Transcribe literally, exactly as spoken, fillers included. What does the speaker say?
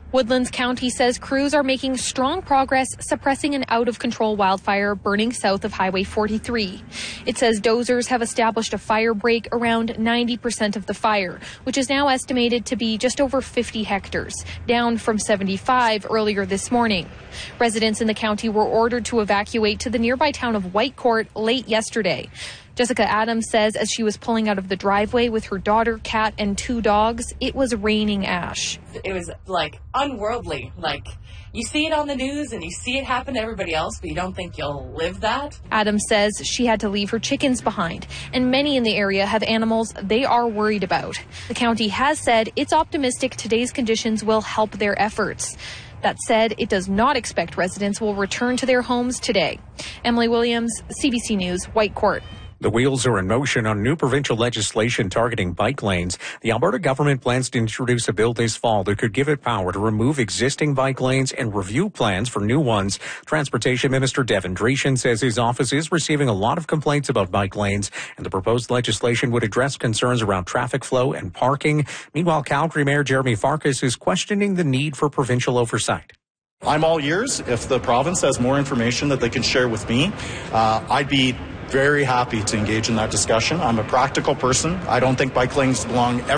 Woodlands County says crews are making strong progress suppressing an out-of-control wildfire burning south of Highway forty-three. It says dozers have established a fire break around ninety percent of the fire, which is now estimated to be just over fifty hectares, down from seventy-five earlier this morning. Residents in the county were ordered to evacuate to the nearby town of Whitecourt late yesterday. Jessica Adams says as she was pulling out of the driveway with her daughter, cat, and two dogs, it was raining ash. It was like unworldly. Like you see it on the news and you see it happen to everybody else, but you don't think you'll live that. Adams says she had to leave her chickens behind, and many in the area have animals they are worried about. The county has said it's optimistic today's conditions will help their efforts. That said, it does not expect residents will return to their homes today. Emily Williams, C B C News, Whitecourt. The wheels are in motion on new provincial legislation targeting bike lanes. The Alberta government plans to introduce a bill this fall that could give it power to remove existing bike lanes and review plans for new ones. Transportation Minister Devin Dreeshen says his office is receiving a lot of complaints about bike lanes, and the proposed legislation would address concerns around traffic flow and parking. Meanwhile, Calgary Mayor Jeremy Farkas is questioning the need for provincial oversight. I'm all ears. If the province has more information that they can share with me, uh, I'd be very happy to engage in that discussion. I'm a practical person. I don't think bike lanes belong